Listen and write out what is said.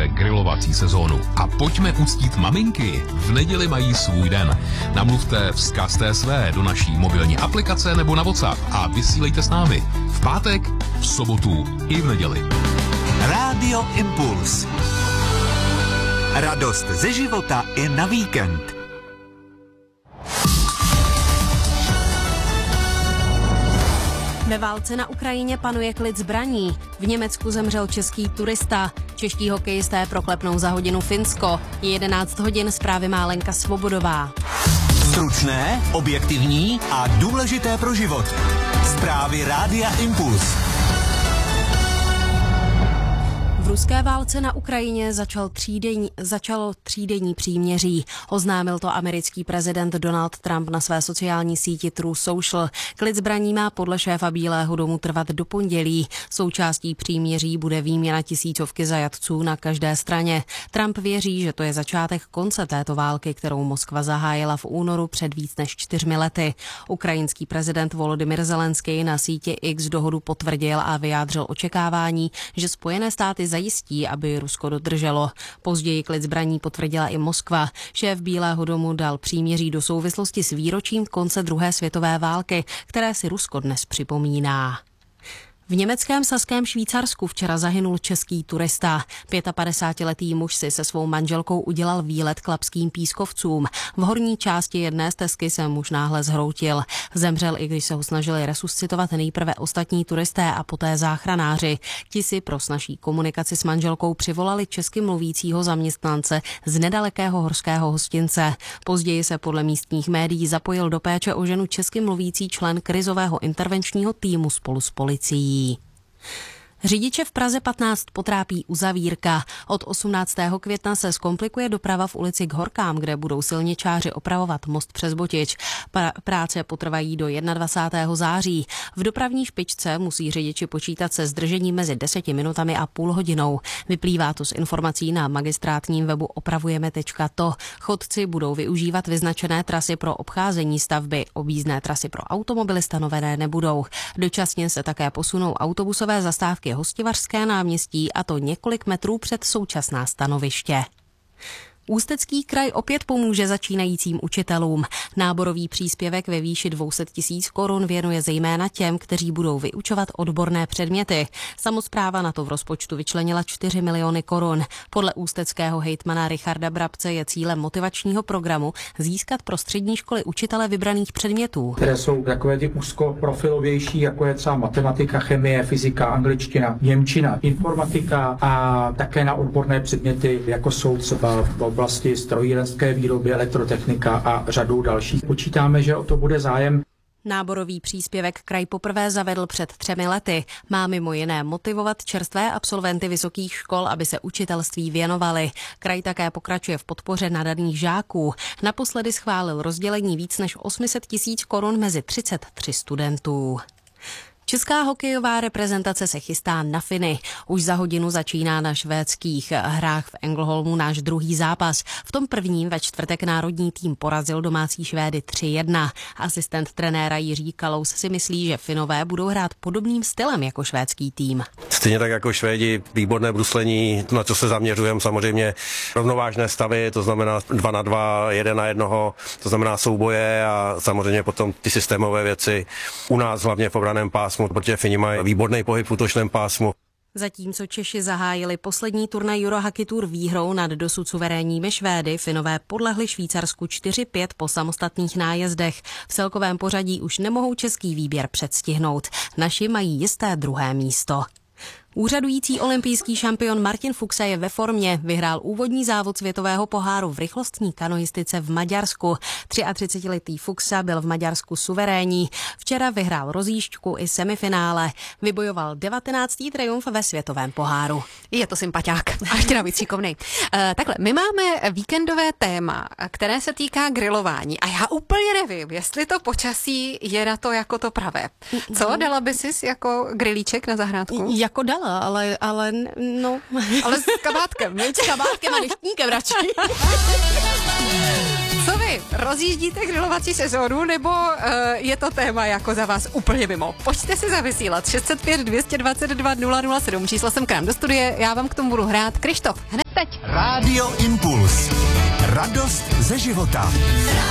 chce grilovací sezónu. A pojďme uctít maminky. V neděli mají svůj den. Namluvte vzkaz své do naší mobilní aplikace nebo na WhatsApp a vysílejte s námi. V pátek, v sobotu i v neděli. Rádio Impuls. Radost ze života i na víkend. Ve válce na Ukrajině panuje klid zbraní. V Německu zemřel český turista. Čeští hokejisté proklepnou za hodinu Finsko. Je 11 hodin, zprávy má Lenka Svobodová. Stručné, objektivní a důležité pro život. Zprávy Rádia Impuls. V ruské válce na Ukrajině začalo třídenní příměří. Oznámil to americký prezident Donald Trump na své sociální síti Truth Social. Klid zbraní má podle šéfa Bílého domu trvat do pondělí. Součástí příměří bude výměna tisícovky zajatců na každé straně. Trump věří, že to je začátek konce této války, kterou Moskva zahájila v únoru před víc než 4 lety. Ukrajinský prezident Volodymyr Zelenský na síti X dohodu potvrdil a vyjádřil očekávání, že Spojené státy zajistí, aby Rusko dodrželo. Později klid zbraní potvrdila i Moskva. Šéf Bílého domu dal příměří do souvislosti s výročím konce druhé světové války, které si Rusko dnes připomíná. V německém Saském Švýcarsku včera zahynul český turista. 55letý muž si se svou manželkou udělal výlet k Lapským pískovcům. V horní části jedné stezky se muž náhle zhroutil. Zemřel, i když se ho snažili resuscitovat nejprve ostatní turisté a poté záchranáři. Ti si pro snazší komunikaci s manželkou přivolali česky mluvícího zaměstnance z nedalekého horského hostince. Později se podle místních médií zapojil do péče o ženu česky mluvící člen krizového intervenčního týmu spolu s policií. Řidiče v Praze 15 potrápí uzavírka. Od 18. května se zkomplikuje doprava v ulici k Horkám, kde budou silničáři opravovat most přes Botič. Práce potrvají do 21. září. V dopravní špičce musí řidiči počítat se zdržením mezi 10 minutami a půl hodinou. Vyplývá to z informací na magistrátním webu opravujeme.to. Chodci budou využívat vyznačené trasy pro obcházení stavby. Objízdné trasy pro automobily stanovené nebudou. Dočasně se také posunou autobusové zastávky Hostivařské náměstí, a to několik metrů před současná stanoviště. Ústecký kraj opět pomůže začínajícím učitelům. Náborový příspěvek ve výši 200 000 korun věnuje zejména těm, kteří budou vyučovat odborné předměty. Samospráva na to v rozpočtu vyčlenila 4 miliony korun. Podle ústeckého hejtmana Richarda Brabce je cílem motivačního programu získat pro střední školy učitele vybraných předmětů, které jsou takové ty úzkoprofilovější, jako je třeba matematika, chemie, fyzika, angličtina, němčina, informatika a také na odborné předměty, jako jsou třeba v oblasti strojírenské výroby, elektrotechnika a řadu dalších. Počítáme, že o to bude zájem. Náborový příspěvek kraj poprvé zavedl před 3 lety. Má mimo jiné motivovat čerstvé absolventy vysokých škol, aby se učitelství věnovali. Kraj také pokračuje v podpoře nadaných žáků. Naposledy schválil rozdělení víc než 800 000 korun mezi 33 studentů. Česká hokejová reprezentace se chystá na Finy. Už za hodinu začíná na švédských hrách v Ängelholmu náš druhý zápas. V tom prvním ve čtvrtek národní tým porazil domácí Švédy 3-1. Asistent trenéra Jiří Kalous si myslí, že Finové budou hrát podobným stylem jako švédský tým. Stejně tak jako Švédi, výborné bruslení, na co se zaměřujeme, samozřejmě rovnovážné stavy, to znamená 2-2, 1-1, to znamená souboje a samozřejmě potom ty systémové věci u nás hlavně v obraném pásmu, protože Fini mají výborný pohyb v útočném pásmu. Zatímco Češi zahájili poslední turnaj Eurohockey Tour výhrou nad dosud suverénními Švédy, Finové podlehli Švýcarsku 4-5 po samostatných nájezdech. V celkovém pořadí už nemohou český výběr předstihnout. Naši mají jisté druhé místo. Úřadující olympijský šampion Martin Fuxa je ve formě. Vyhrál úvodní závod světového poháru v rychlostní kanoistice v Maďarsku. 33letý Fuxa byl v Maďarsku suverénní. Včera vyhrál rozjížďku i semifinále. Vybojoval 19. triumf ve světovém poháru. Je to sympatiák a ještě navíc šikovnej. Takhle, my máme víkendové téma, které se týká grilování a já úplně nevím, jestli to počasí je na to jako to pravé. Co, dala by sis jako grilíček na zahrádku? Jako dala, ale no. Ale s kabátkem, ne? S kabátkem a deštníkem radši. Co vy, rozjíždíte grilovací sezónu, nebo je to téma jako za vás úplně mimo? Pojďte si zavysílat 605 222 007, číslo sem k nám do studie, já vám k tomu budu hrát Krištof hned teď. teď. Rádio Impuls. Radost ze života.